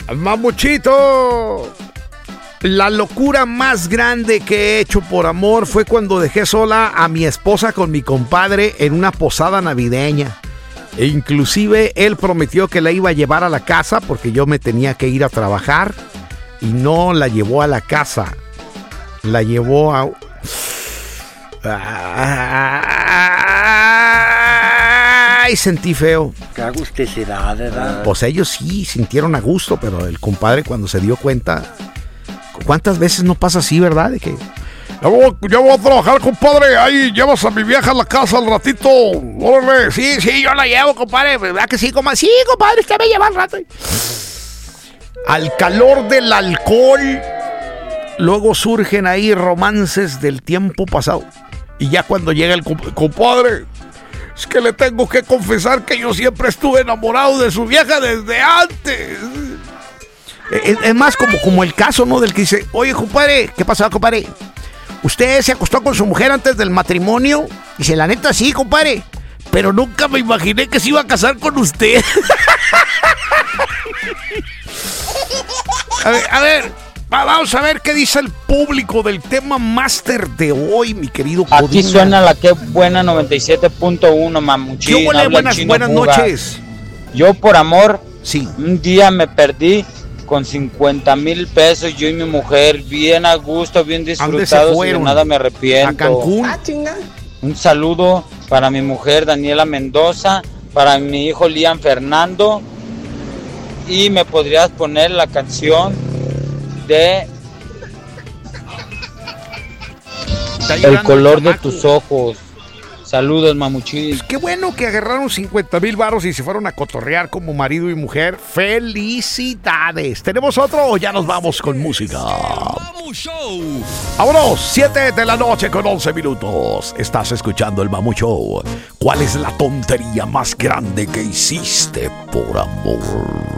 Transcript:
Mamuchito. La locura más grande que he hecho por amor fue cuando dejé sola a mi esposa con mi compadre en una posada navideña. E inclusive él prometió que la iba a llevar a la casa porque yo me tenía que ir a trabajar. Y no la llevó a la casa. La llevó a... Ay, sentí feo. Qué agusticidad, ¿verdad? Pues ellos sí sintieron a gusto, pero el compadre cuando se dio cuenta... ¿Cuántas veces no pasa así, verdad? De que... Ya voy a trabajar, compadre. Ahí llevas a mi vieja a la casa al ratito. Órale. Sí, yo la llevo, compadre. ¿Verdad que sí? Sí, compadre, usted me lleva al rato. Al calor del alcohol, luego surgen ahí romances del tiempo pasado. Y ya cuando llega el compadre, es que le tengo que confesar que yo siempre estuve enamorado de su vieja desde antes. Es más como el caso, ¿no? Del que dice, oye, compadre, ¿qué pasó, compadre? ¿Usted se acostó con su mujer antes del matrimonio? Dice, la neta, sí, compadre. Pero nunca me imaginé que se iba a casar con usted. A ver, vamos a ver qué dice el público del tema máster de hoy, mi querido Codina. Aquí suena la que buena 97.1, Mamuchín. ¿Qué huele? Buenas noches. Yo por amor, sí. Un día me perdí con 50,000 pesos, yo y mi mujer, bien a gusto, bien disfrutados y de nada me arrepiento. ¿A Cancún? Un saludo para mi mujer Daniela Mendoza, para mi hijo Liam Fernando, y me podrías poner la canción de El color de tus ojos. Saludos, Mamuchín. Pues qué bueno que agarraron 50,000 varos y se fueron a cotorrear como marido y mujer. ¡Felicidades! ¿Tenemos otro o ya nos vamos con música? ¡Vámonos! 7 de la noche con 11 minutos. Estás escuchando el Mamu Show. ¿Cuál es la tontería más grande que hiciste por amor?